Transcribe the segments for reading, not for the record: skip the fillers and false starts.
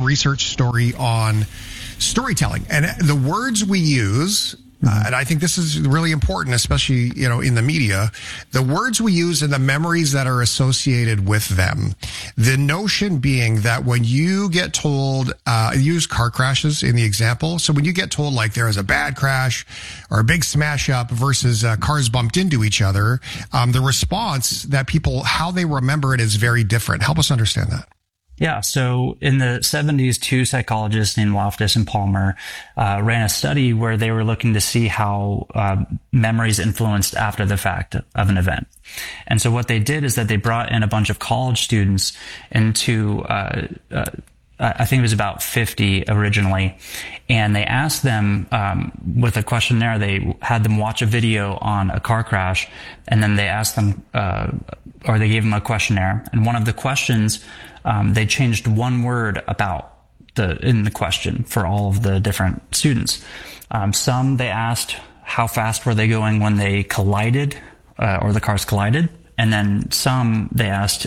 research story on storytelling and the words we use. And I think this is really important, especially, in the media, the words we use and the memories that are associated with them. The notion being that when you get told, use car crashes in the example. So when you get told like there is a bad crash or a big smash up versus cars bumped into each other, the response that people, how they remember it is very different. Help us understand that. Yeah. So in the 70s, two psychologists named Loftus and Palmer ran a study where they were looking to see how memories influenced after the fact of an event. And so what they did is that they brought in a bunch of college students into I think it was about 50 originally, and they asked them with a questionnaire. They had them watch a video on a car crash, and then they asked them, or they gave them a questionnaire. And one of the questions, they changed one word in the question for all of the different students. Some they asked how fast were they going when they collided, or the cars collided. And then some they asked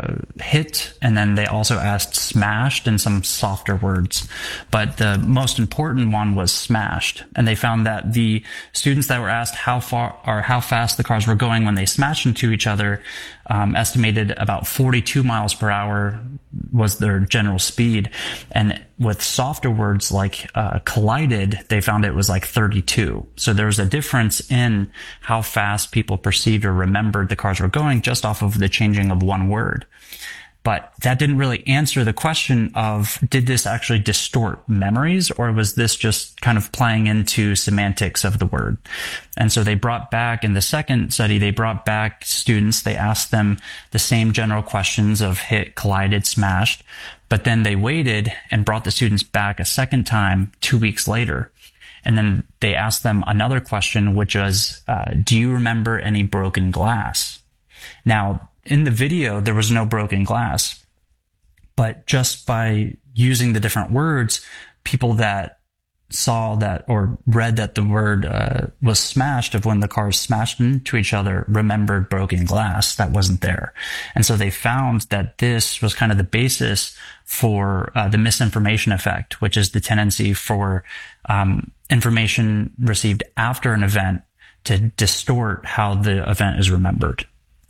hit, and then they also asked smashed and some softer words. But the most important one was smashed. And they found that the students that were asked how fast the cars were going when they smashed into each other estimated about 42 miles per hour was their general speed. And with softer words like collided, they found it was like 32. So there was a difference in how fast people perceived or remembered the cars were going just off of the changing of one word. But that didn't really answer the question of, did this actually distort memories, or was this just kind of playing into semantics of the word? And so they brought back, in the second study, they brought back students. They asked them the same general questions of hit, collided, smashed. But then they waited and brought the students back a second time 2 weeks later. And then they asked them another question, which was, do you remember any broken glass? Now, in the video, there was no broken glass, but just by using the different words, people that saw that or read that the word was smashed, of when the cars smashed into each other, remembered broken glass that wasn't there. And so they found that this was kind of the basis for the misinformation effect, which is the tendency for information received after an event to distort how the event is remembered.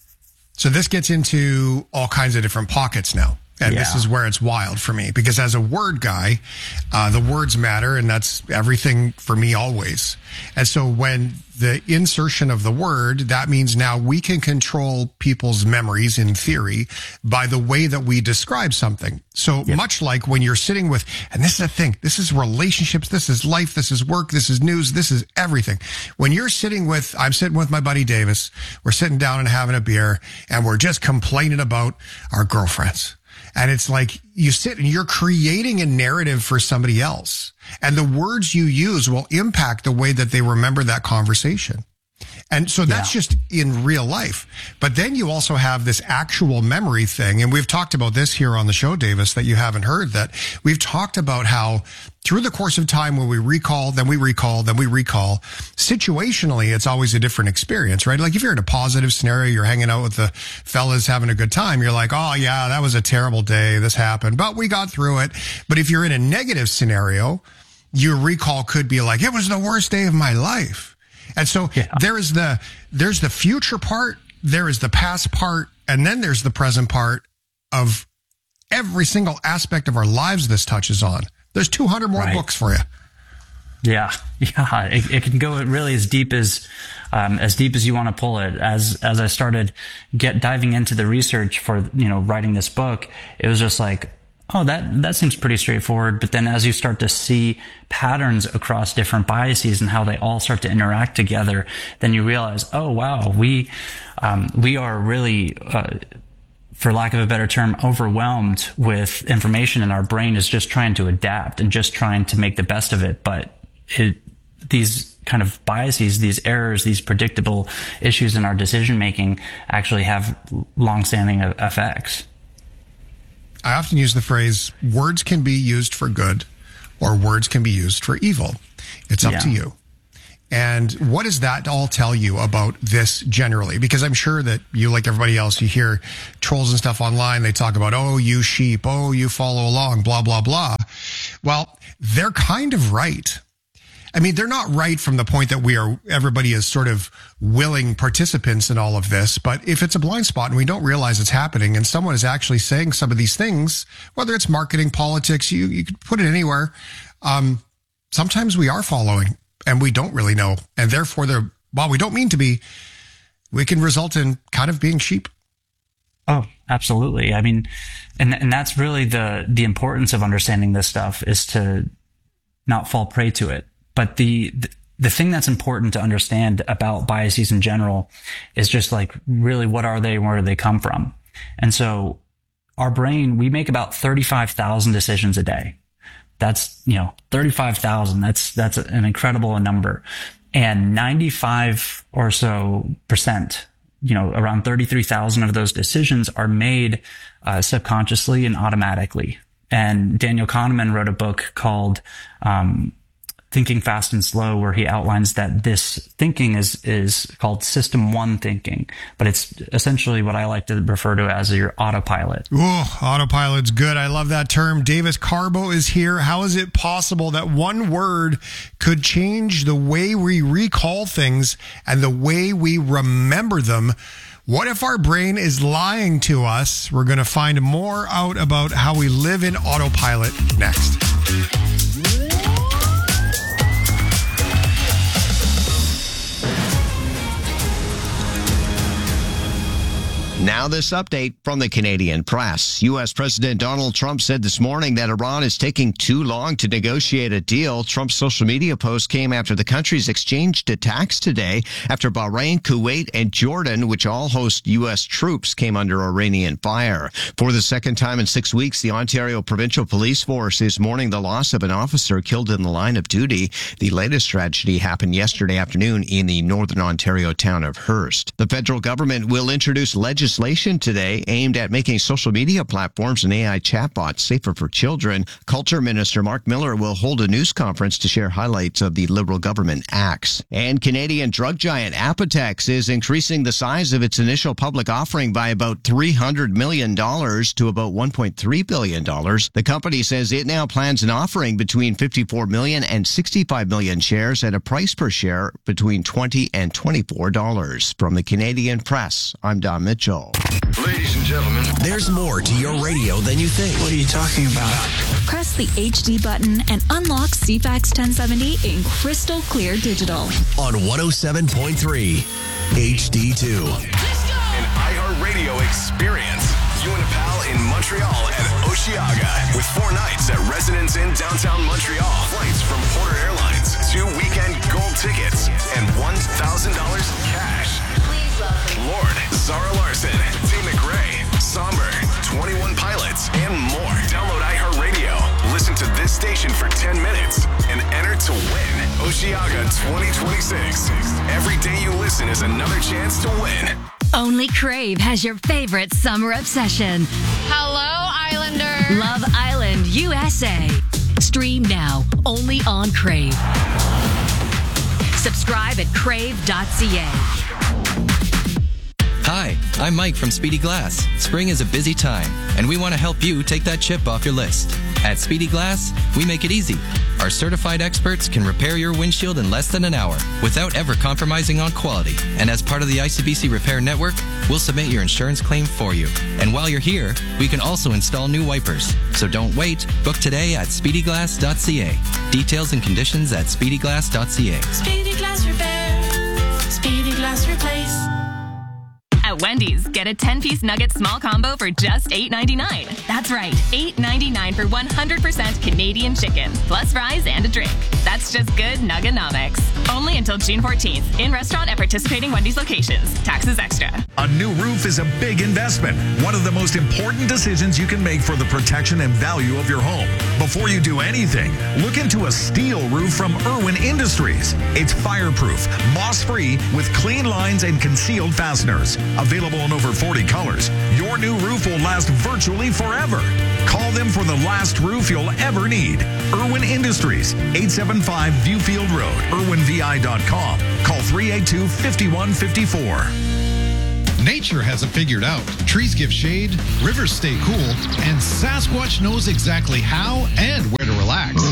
So this gets into all kinds of different pockets now. And This is where it's wild for me, because as a word guy, the words matter, and that's everything for me always. And so when the insertion of the word, that means now we can control people's memories in theory by the way that we describe something. So much like when you're sitting with, and this is the thing, this is relationships, this is life, this is work, this is news, this is everything. When you're I'm sitting with my buddy Davis, we're sitting down and having a beer, and we're just complaining about our girlfriends. And it's like you sit and you're creating a narrative for somebody else. And the words you use will impact the way that they remember that conversation. And so that's just in real life. But then you also have this actual memory thing. And we've talked about this here on the show, Davis, that you haven't heard, that we've talked about how through the course of time when we recall, then we recall, then we recall, situationally, it's always a different experience, right? Like if you're in a positive scenario, you're hanging out with the fellas having a good time, you're like, oh yeah, that was a terrible day. This happened, but we got through it. But if you're in a negative scenario, your recall could be like, it was the worst day of my life. And so there's the future part, there is the past part, and then there's the present part of every single aspect of our lives this touches on. There's 200 more books for you. Yeah. It can go really as deep as you want to pull it. As I started diving into the research for, writing this book, it was just like, oh, that seems pretty straightforward. But then as you start to see patterns across different biases and how they all start to interact together, then you realize, oh, wow, we are really, for lack of a better term, overwhelmed with information, and our brain is just trying to adapt and just trying to make the best of it. But these kind of biases, these errors, these predictable issues in our decision making actually have long-standing effects. I often use the phrase, words can be used for good or words can be used for evil. It's up to you. And what does that all tell you about this generally? Because I'm sure that you, like everybody else, you hear trolls and stuff online. They talk about, oh, you sheep, oh, you follow along, blah, blah, blah. Well, they're kind of right. I mean, they're not right from the point that everybody is sort of willing participants in all of this. But if it's a blind spot and we don't realize it's happening and someone is actually saying some of these things, whether it's marketing, politics, you could put it anywhere. Sometimes we are following and we don't really know. And therefore, while we don't mean to be, we can result in kind of being sheep. Oh, absolutely. I mean, and that's really the importance of understanding this stuff, is to not fall prey to it. But the thing that's important to understand about biases in general is just like, really, what are they and where do they come from? And so our brain, we make about 35,000 decisions a day. That's, 35,000. That's an incredible number. And 95 or so percent, around 33,000 of those decisions are made subconsciously and automatically. And Daniel Kahneman wrote a book called Thinking Fast and Slow, where he outlines that this thinking is called System 1 thinking, but it's essentially what I like to refer to as your autopilot. Oh, autopilot's good. I love that term. Davis Carbo is here. How is it possible that one word could change the way we recall things and the way we remember them? What if our brain is lying to us? We're going to find more out about how we live in autopilot next. Now this update from the Canadian press. U.S. President Donald Trump said this morning that Iran is taking too long to negotiate a deal. Trump's social media post came after the countries exchanged attacks today after Bahrain, Kuwait, and Jordan, which all host U.S. troops, came under Iranian fire. For the second time in 6 weeks, the Ontario Provincial Police Force is mourning the loss of an officer killed in the line of duty. The latest tragedy happened yesterday afternoon in the Northern Ontario town of Hearst. The federal government will introduce legislation today aimed at making social media platforms and AI chatbots safer for children. Culture Minister Mark Miller will hold a news conference to share highlights of the Liberal government acts. And Canadian drug giant Apotex is increasing the size of its initial public offering by about $300 million to about $1.3 billion. The company says it now plans an offering between 54 million and 65 million shares at a price per share between $20 and $24. From the Canadian Press, I'm Don Mitchell. Ladies and gentlemen, there's more to your radio than you think. What are you talking about? Press the HD button and unlock CFAX 1070 in crystal clear digital. On 107.3 HD2. An iHeartRadio experience. You and a pal in Montreal and Osheaga with 4 nights at Residence Inn downtown Montreal. Flights from Porter Airlines, 2 weekend gold tickets, and $1,000 cash. Lord, Zara Larson, T. McRae, Somber, 21 Pilots, and more. Download iHeartRadio. Listen to this station for 10 minutes and enter to win Osheaga 2026. Every day you listen is another chance to win. Only Crave has your favorite summer obsession. Hello, Islander. Love Island, USA. Stream now, only on Crave. Subscribe at crave.ca. Hi, I'm Mike from Speedy Glass. Spring is a busy time, and we want to help you take that chip off your list. At Speedy Glass, we make it easy. Our certified experts can repair your windshield in less than an hour without ever compromising on quality. And as part of the ICBC Repair Network, we'll submit your insurance claim for you. And while you're here, we can also install new wipers. So don't wait. Book today at speedyglass.ca. Details and conditions at speedyglass.ca. Speedy Glass Repair. Speedy Glass Replace. At Wendy's, get a 10-piece nugget small combo for just $8.99. That's right, $8.99 for 100% Canadian chicken, plus fries and a drink. That's just good Nuggenomics. Only until June 14th. In restaurant at participating Wendy's locations. Taxes extra. A new roof is a big investment. One of the most important decisions you can make for the protection and value of your home. Before you do anything, look into a steel roof from Irwin Industries. It's fireproof, moss-free, with clean lines and concealed fasteners. Available in over 40 colors, your new roof will last virtually forever. Call them for the last roof you'll ever need. Irwin Industries, 875 Viewfield Road, irwinvi.com. Call 382-5154. Nature has it figured out. Trees give shade, rivers stay cool, and Sasquatch knows exactly how and where to relax.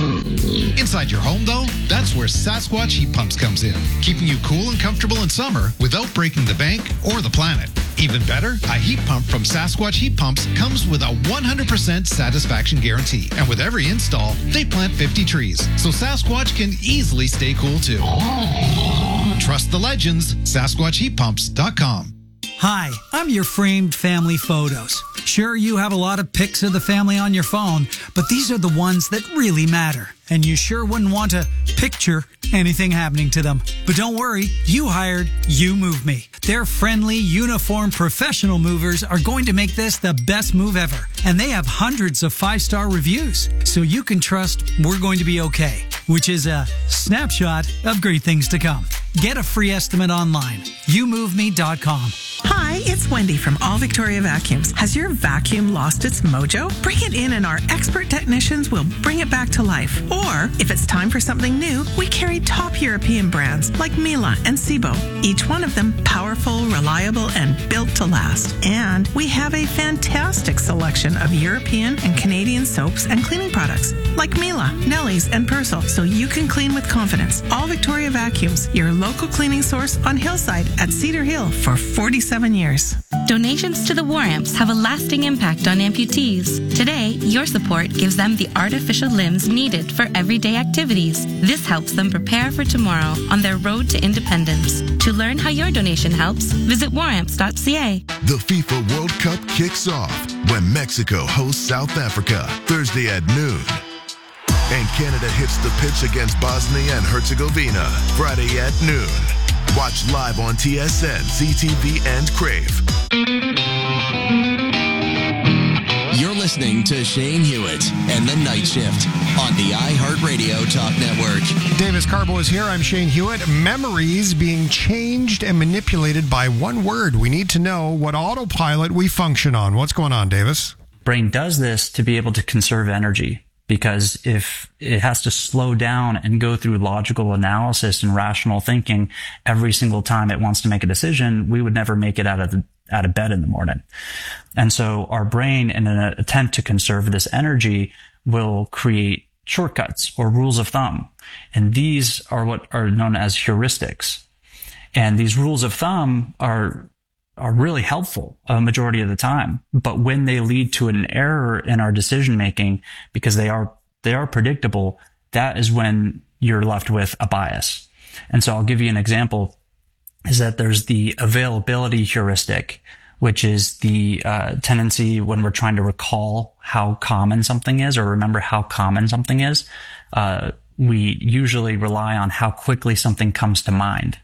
inside your home, though, that's where Sasquatch Heat Pumps comes in, keeping you cool and comfortable in summer without breaking the bank or the planet. Even better, a heat pump from Sasquatch Heat Pumps comes with a 100% satisfaction guarantee. And with every install, they plant 50 trees, so Sasquatch can easily stay cool too. Trust the legends, SasquatchHeatPumps.com. Hi, I'm your framed family photos. Sure, you have a lot of pics of the family on your phone, but these are the ones that really matter. And you sure wouldn't want to picture anything happening to them. But don't worry, you hired You Move Me. Their friendly, uniformed, professional movers are going to make this the best move ever. And they have hundreds of 5-star reviews, so you can trust we're going to be okay, which is a snapshot of great things to come. Get a free estimate online. YouMoveMe.com. Hi, it's Wendy from All Victoria Vacuums. Has your vacuum lost its mojo? Bring it in and our expert technicians will bring it back to life. Or, if it's time for something new, we carry top European brands like Miele and Sebo. Each one of them powerful, reliable, and built to last. And we have a fantastic selection of European and Canadian soaps and cleaning products like Miele, Nellie's, and Persil, so you can clean with confidence. All Victoria Vacuums, your local cleaning source on Hillside at Cedar Hill for 47 years. Donations to the War Amps have a lasting impact on amputees. Today, your support gives them the artificial limbs needed for everyday activities. This helps them prepare for tomorrow on their road to independence. To learn how your donation helps, visit waramps.ca. The FIFA World Cup kicks off when Mexico hosts South Africa Thursday at noon. And Canada hits the pitch against Bosnia and Herzegovina Friday at noon. Watch live on TSN, CTV, and Crave. You're listening to Shane Hewitt and The Night Shift on the iHeartRadio Talk Network. Davis Carbo is here. I'm Shane Hewitt. Memories being changed and manipulated by one word. We need to know what autopilot we function on. What's going on, Davis? Brain does this to be able to conserve energy. Because if it has to slow down and go through logical analysis and rational thinking every single time it wants to make a decision, we would never make it out of bed in the morning. And so our brain, in an attempt to conserve this energy, will create shortcuts or rules of thumb. And these are what are known as heuristics. And these rules of thumb are really helpful a majority of the time. But when they lead to an error in our decision making, because they are predictable, that is when you're left with a bias. And so I'll give you an example, is that there's the availability heuristic, which is the tendency when we're trying to recall how common something is or remember how common something is. We usually rely on how quickly something comes to mind.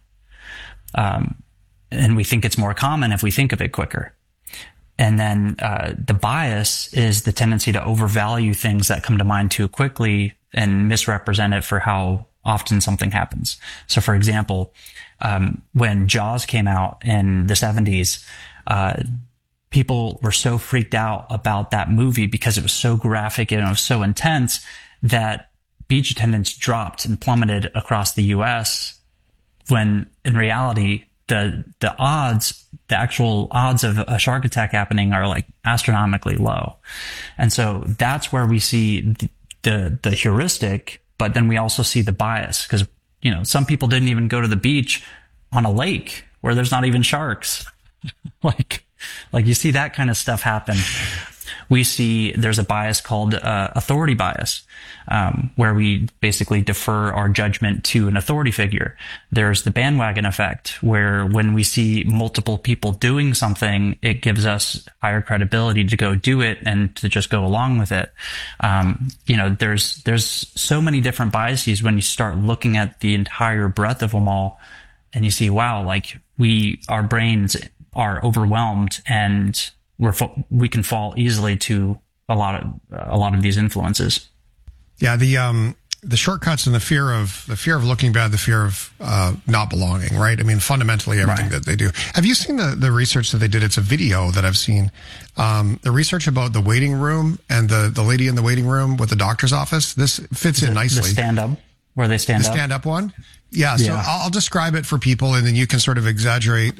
And we think it's more common if we think of it quicker. And then the bias is the tendency to overvalue things that come to mind too quickly and misrepresent it for how often something happens. So, for example, when Jaws came out in the 70s, people were so freaked out about that movie because it was so graphic and it was so intense that beach attendance dropped and plummeted across the U.S. when in reality, the actual odds of a shark attack happening are like astronomically low. And so that's where we see the heuristic, but then we also see the bias because, some people didn't even go to the beach on a lake where there's not even sharks. like you see that kind of stuff happen. We see there's a bias called authority bias, where we basically defer our judgment to an authority figure. There's the bandwagon effect, where when we see multiple people doing something, it gives us higher credibility to go do it and to just go along with it. There's so many different biases when you start looking at the entire breadth of them all, and you see, wow, our brains are overwhelmed and we can fall easily to a lot of these influences. Yeah, the shortcuts and the fear of looking bad, the fear of not belonging, right? I mean, fundamentally everything that they do. Have you seen the research that they did? It's a video that I've seen. The research about the waiting room and the lady in the waiting room with the doctor's office. This fits in nicely. The stand-up, where they stand up. The stand-up one? Yeah, so I'll describe it for people and then you can sort of exaggerate,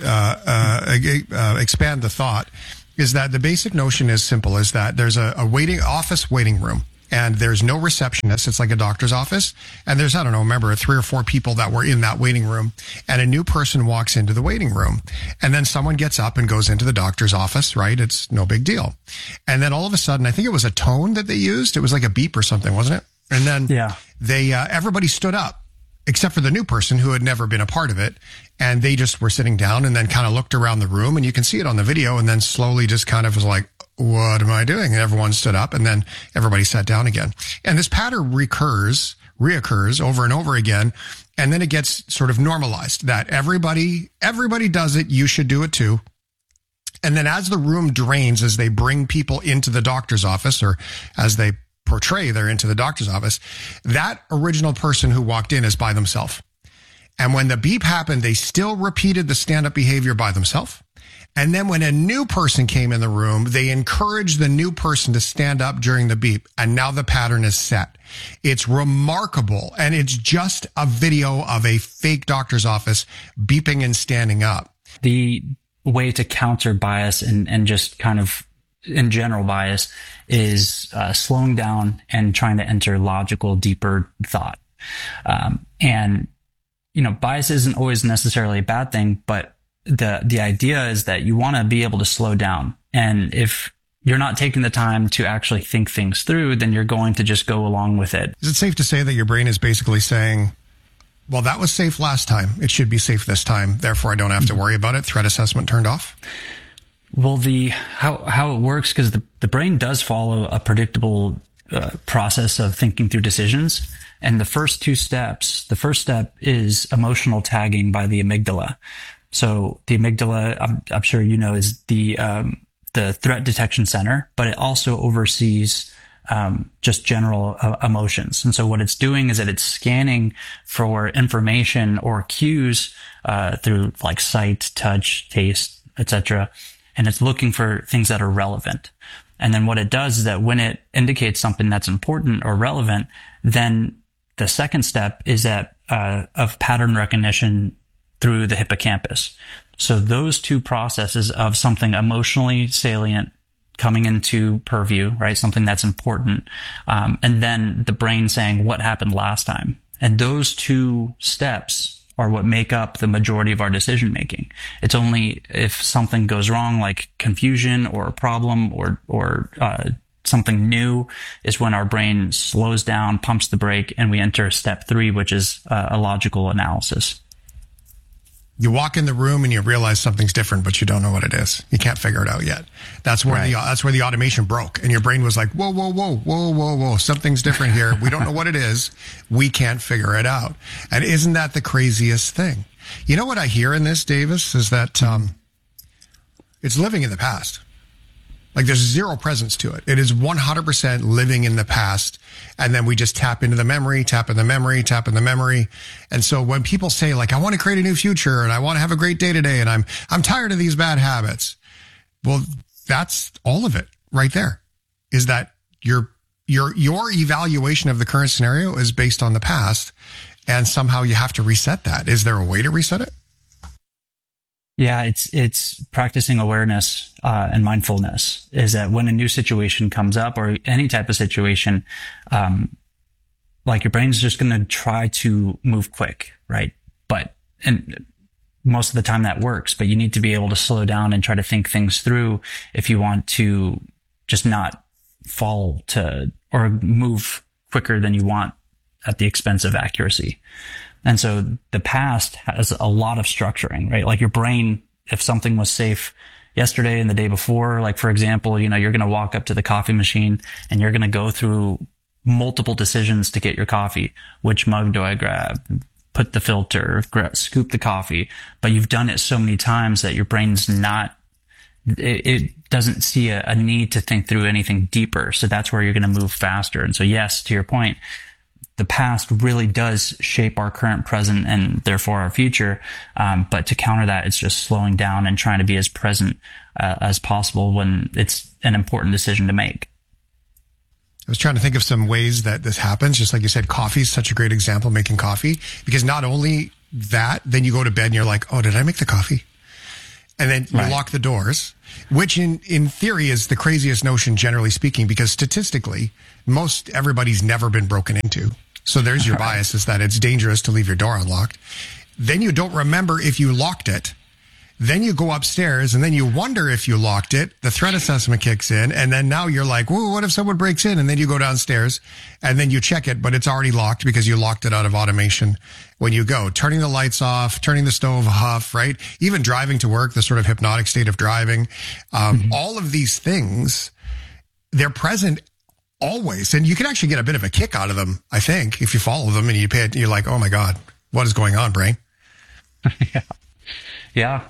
expand the thought. Is that the basic notion is simple, is that there's a office waiting room. and there's no receptionist. It's like a doctor's office. And there's, I don't know, remember 3 or 4 people that were in that waiting room, and a new person walks into the waiting room, and then someone gets up and goes into the doctor's office, right? It's no big deal. And then all of a sudden, I think it was a tone that they used. It was like a beep or something, wasn't it? And then they, everybody stood up except for the new person who had never been a part of it. And they just were sitting down and then kind of looked around the room, and you can see it on the video, and then slowly just kind of was like, what am I doing? And everyone stood up, and then everybody sat down again. And this pattern reoccurs over and over again. And then it gets sort of normalized that everybody does it. You should do it too. And then as the room drains, as they bring people into the doctor's office, or as they portray they're into the doctor's office, that original person who walked in is by themselves. And when the beep happened, they still repeated the stand-up behavior by themselves. And then when a new person came in the room, they encouraged the new person to stand up during the beep. And now the pattern is set. It's remarkable. And it's just a video of a fake doctor's office beeping and standing up. The way to counter bias and just kind of in general bias is slowing down and trying to enter logical, deeper thought. And, you know, bias isn't always necessarily a bad thing, but the idea is that you want to be able to slow down. And if you're not taking the time to actually think things through, then you're going to just go along with it. Is it safe to say that your brain is basically saying, well, that was safe last time, it should be safe this time, therefore I don't have to worry about it, threat assessment turned off? Well, how it works, because the brain does follow a predictable process of thinking through decisions. And the first step is emotional tagging by the amygdala. So the amygdala, I'm sure you know, is the threat detection center, but it also oversees just general emotions. And so what it's doing is that it's scanning for information or cues through like sight, touch, taste, etc. And it's looking for things that are relevant. And then what it does is that when it indicates something that's important or relevant, then the second step is that of pattern recognition through the hippocampus. So those two processes of something emotionally salient coming into purview, right? Something that's important. And then the brain saying what happened last time. And those two steps are what make up the majority of our decision making. It's only if something goes wrong, like confusion or a problem or something new, is when our brain slows down, pumps the brake, and we enter step 3, which is a logical analysis. You walk in the room and you realize something's different, but you don't know what it is. You can't figure it out yet. That's where that's where the automation broke, and your brain was like, whoa, something's different here. We don't know what it is. We can't figure it out. And isn't that the craziest thing? You know what I hear in this, Davis, is that it's living in the past. Like there's zero presence to it. It is 100% living in the past. And then we just tap into the memory, tap in the memory. And so when people say like, I want to create a new future and I want to have a great day today and I'm tired of these bad habits. Well, that's all of it right there, is that your evaluation of the current scenario is based on the past, and somehow you have to reset that. Is there a way to reset it? Yeah, it's practicing awareness and mindfulness. Is that when a new situation comes up, or any type of situation, like your brain's just going to try to move quick, right? And most of the time that works, but you need to be able to slow down and try to think things through if you want to just not fall to or move quicker than you want at the expense of accuracy. And so the past has a lot of structuring, right? Like your brain, if something was safe yesterday and the day before, like for example, you know, you're going to walk up to the coffee machine and you're going to go through multiple decisions to get your coffee. Which mug do I grab? Put the filter, scoop the coffee. But you've done it so many times that your brain's it doesn't see a need to think through anything deeper. So that's where you're going to move faster. And so yes, to your point, the past really does shape our current, present, and therefore our future. But to counter that, it's just slowing down and trying to be as present as possible when it's an important decision to make. I was trying to think of some ways that this happens. Just like you said, coffee is such a great example, making coffee. Because not only that, then you go to bed and you're like, oh, did I make the coffee? And then you lock the doors. Which in theory is the craziest notion, generally speaking, because statistically, most everybody's never been broken into. So there's your bias, is that it's dangerous to leave your door unlocked. Then you don't remember if you locked it. Then you go upstairs and then you wonder if you locked it. The threat assessment kicks in. And then now you're like, whoa, what if someone breaks in? And then you go downstairs and then you check it, but it's already locked because you locked it out of automation when you go. Turning the lights off, turning the stove off, right? Even driving to work, the sort of hypnotic state of driving. All of these things, they're present always. And you can actually get a bit of a kick out of them, I think, if you follow them and you pay it, you're like, oh my God, what is going on, brain? Yeah.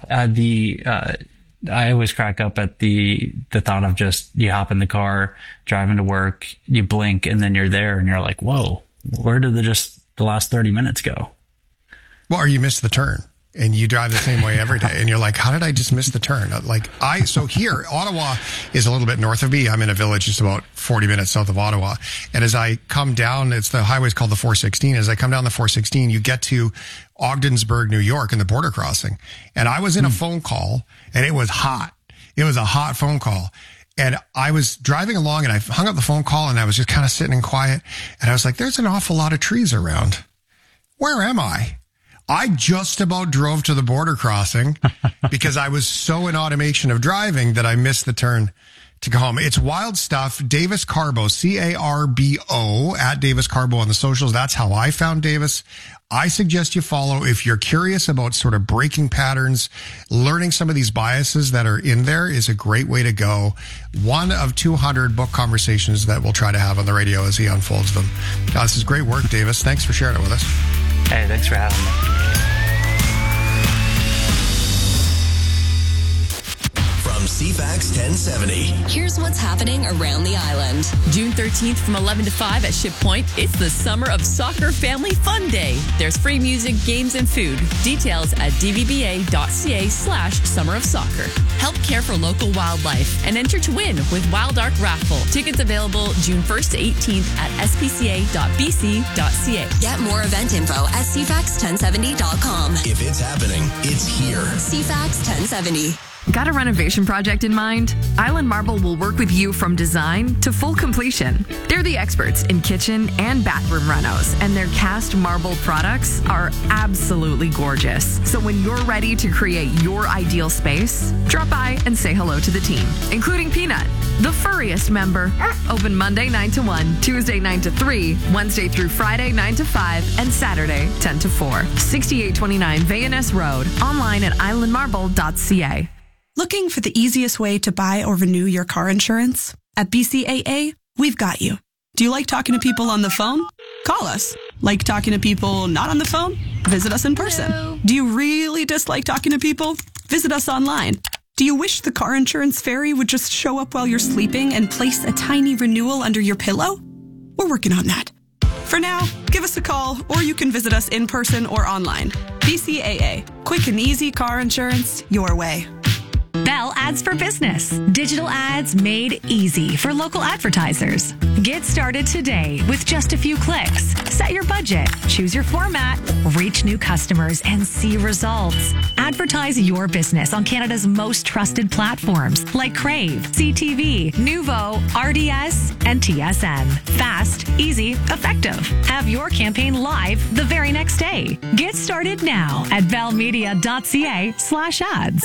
I always crack up at the thought of just, you hop in the car, driving to work, you blink, and then you're there and you're like, whoa, where did the last 30 minutes go? Well, or you miss the turn and you drive the same way every day. And you're like, how did I just miss the turn? So here, Ottawa is a little bit north of me. I'm in a village just about 40 minutes south of Ottawa. And as I come down, the highway's called the 416. As I come down the 416, you get to Ogdensburg, New York, and the border crossing. And I was in a phone call and it was hot. It was a hot phone call. And I was driving along and I hung up the phone call and I was just kind of sitting in quiet. And I was like, there's an awful lot of trees around. Where am I? I just about drove to the border crossing because I was so in automation of driving that I missed the turn to go home. It's wild stuff. Davis Carbo, Carbo, at Davis Carbo on the socials. That's how I found Davis. I suggest you follow if you're curious about sort of breaking patterns. Learning some of these biases that are in there is a great way to go. One of 200 book conversations that we'll try to have on the radio as he unfolds them. This is great work, Davis. Thanks for sharing it with us. Hey, thanks for having me. From CFAX 1070. Here's what's happening around the island. June 13th from 11 to 5 at Ship Point. It's the Summer of Soccer Family Fun Day. There's free music, games, and food. Details at dvba.ca/Summer of Soccer. Help care for local wildlife and enter to win with Wild Ark Raffle. Tickets available June 1st to 18th at spca.bc.ca. Get more event info at cfax1070.com. If it's happening, it's here. CFAX 1070. Got a renovation project in mind? Island Marble will work with you from design to full completion. They're the experts in kitchen and bathroom renos, and their cast marble products are absolutely gorgeous. So when you're ready to create your ideal space, drop by and say hello to the team, including Peanut, the furriest member. Open Monday 9 to 1, Tuesday 9 to 3, Wednesday through Friday 9 to 5, and Saturday 10 to 4. 6829 Vayaness Road. Online at islandmarble.ca. Looking for the easiest way to buy or renew your car insurance? At BCAA, we've got you. Do you like talking to people on the phone? Call us. Like talking to people not on the phone? Visit us in person. Hello. Do you really dislike talking to people? Visit us online. Do you wish the car insurance fairy would just show up while you're sleeping and place a tiny renewal under your pillow? We're working on that. For now, give us a call or you can visit us in person or online. BCAA. Quick and easy car insurance your way. Bell Ads for Business. Digital ads made easy for local advertisers. Get started today with just a few clicks. Set your budget, choose your format, reach new customers, and see results. Advertise your business on Canada's most trusted platforms like Crave, CTV, Nuvo, RDS, and TSN. Fast, easy, effective. Have your campaign live the very next day. Get started now at bellmedia.ca/ads.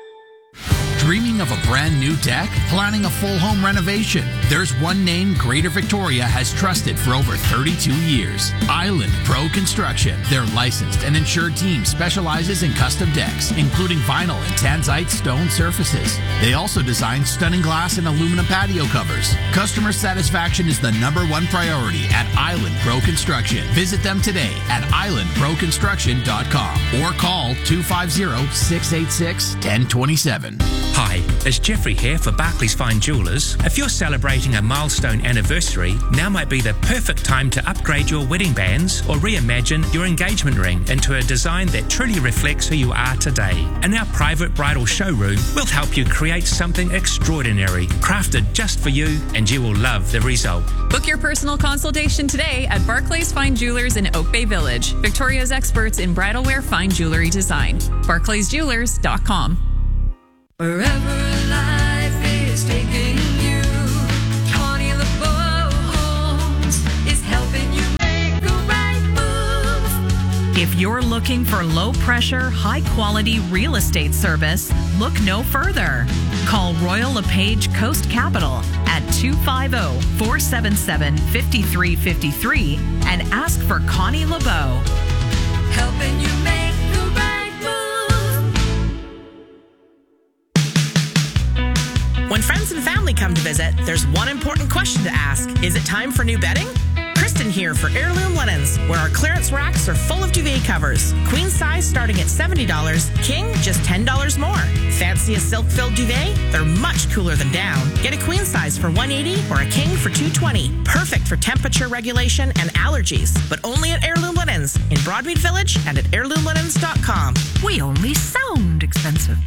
Dreaming of a brand new deck? Planning a full home renovation? There's one name Greater Victoria has trusted for over 32 years. Island Pro Construction. Their licensed and insured team specializes in custom decks, including vinyl and tanzite stone surfaces. They also design stunning glass and aluminum patio covers. Customer satisfaction is the #1 priority at Island Pro Construction. Visit them today at islandproconstruction.com or call 250-686-1027. Hi, it's Jeffrey here for Barclays Fine Jewellers. If you're celebrating a milestone anniversary, now might be the perfect time to upgrade your wedding bands or reimagine your engagement ring into a design that truly reflects who you are today. In our private bridal showroom, we'll help you create something extraordinary, crafted just for you, and you will love the result. Book your personal consultation today at Barclays Fine Jewelers in Oak Bay Village, Victoria's experts in bridal wear fine jewelry design. BarclaysJewelers.com. Forever alive. If you're looking for low-pressure, high-quality real estate service, look no further. Call Royal LePage Coast Capital at 250-477-5353 and ask for Connie LeBeau. Helping you make the right move. When friends and family come to visit, there's one important question to ask. Is it time for new bedding? Kristen here for Heirloom Linens, where our clearance racks are full of duvet covers. Queen size starting at $70, king just $10 more. Fancy a silk-filled duvet? They're much cooler than down. Get a queen size for $180 or a king for $220. Perfect for temperature regulation and allergies, but only at Heirloom Linens in Broadmead Village and at heirloomlinens.com. We only sound expensive.